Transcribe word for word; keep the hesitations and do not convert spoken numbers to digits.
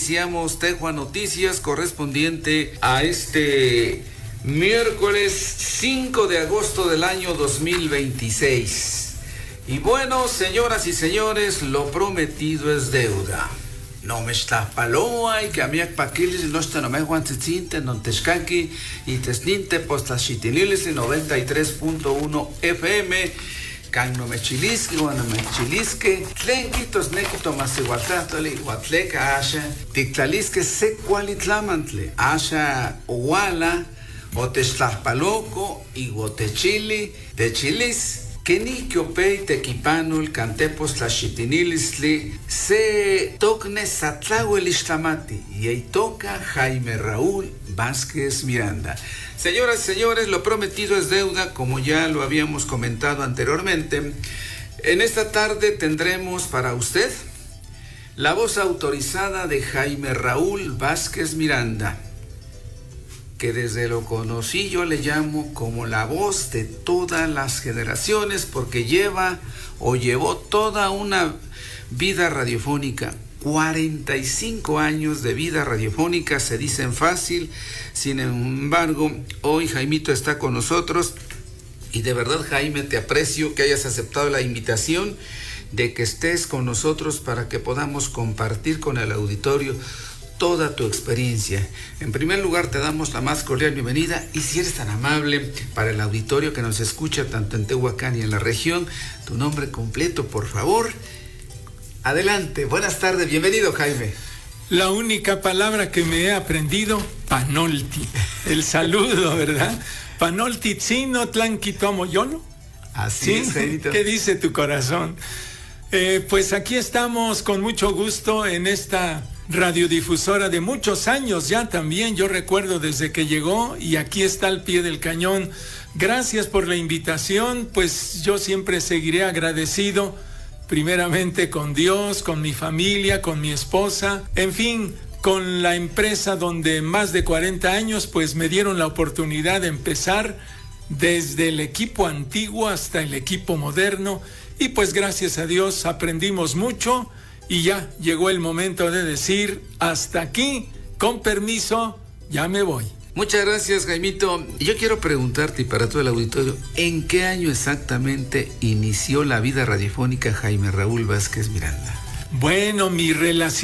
iniciamos Tejua Noticias correspondiente a este miércoles cinco de agosto del año dos mil veintiséis. Y bueno, señoras y señores, lo prometido es deuda. No me está paloa y que a mí paquiles no está no me guantecinte no tescaqui y tesninte postachitililes y noventa y tres punto uno F M. Can no me chilisque, no me chilisque, tlenquitos nequito más igualtatole, iguatleca asha, tictalisque se cualitlamantle, asha uala, o textlapaloco, iguotechili, de chilis, que ni que opei tequipanul, cantepos tlachitinilisli, se tocne satlahuel ixtamati, y ahí toca Jaime Raúl Vázquez Miranda. Señoras y señores, lo prometido es deuda, como ya lo habíamos comentado anteriormente. En esta tarde tendremos para usted la voz autorizada de Jaime Raúl Vázquez Miranda, que desde lo conocí yo le llamo como la voz de todas las generaciones, porque lleva o llevó toda una vida radiofónica. cuarenta y cinco años de vida radiofónica, se dicen fácil. Sin embargo, hoy Jaimito está con nosotros y de verdad, Jaime, te aprecio que hayas aceptado la invitación de que estés con nosotros para que podamos compartir con el auditorio toda tu experiencia. En primer lugar, te damos la más cordial bienvenida y si eres tan amable para el auditorio que nos escucha tanto en Tehuacán y en la región, tu nombre completo, por favor. Adelante, buenas tardes, bienvenido, Jaime. La única palabra que me he aprendido, panolti, el saludo, ¿verdad? Panolti tzino tlanquitomo yono. Así ¿Sí? es, Jaimito. ¿Qué dice tu corazón? Eh, pues aquí estamos con mucho gusto en esta radiodifusora de muchos años ya también, yo recuerdo desde que llegó y aquí está al pie del cañón. Gracias por la invitación, pues yo siempre seguiré agradecido, primeramente con Dios, con mi familia, con mi esposa, en fin, con la empresa donde más de cuarenta años pues me dieron la oportunidad de empezar desde el equipo antiguo hasta el equipo moderno y pues gracias a Dios aprendimos mucho y ya llegó el momento de decir hasta aquí, con permiso, ya me voy. Muchas gracias, Jaimito. Yo quiero preguntarte, y para todo el auditorio, ¿en qué año exactamente inició la vida radiofónica Jaime Raúl Vázquez Miranda? Bueno, mi relación